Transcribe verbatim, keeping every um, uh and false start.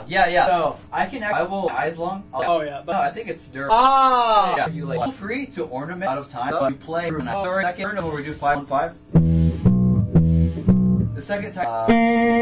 yeah, yeah. So I can. I will eyes long. I'll, Oh yeah, but no, I think it's durable. ah. Yeah, you like feel free to ornament out of time. So you play for a second turn, and we do five on five. The second time. Uh,